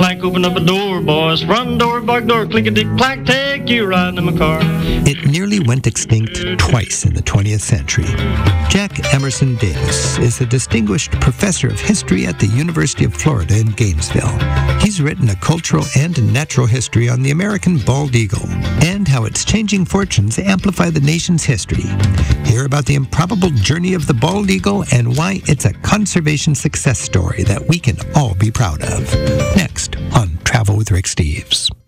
clank, open up a door, boys. Front door, back door, click-a-dick-clack, take you riding in my car. It nearly went extinct twice in the 20th century. Jack Emerson Davis is a distinguished professor of history at the University of Florida in Gainesville. He's written a cultural and natural history on the American bald eagle and how its changing fortunes amplify the nation's history. Hear about the improbable journey of the bald eagle and why it's a conservation success story that we can all be proud of. Next on Travel with Rick Steves.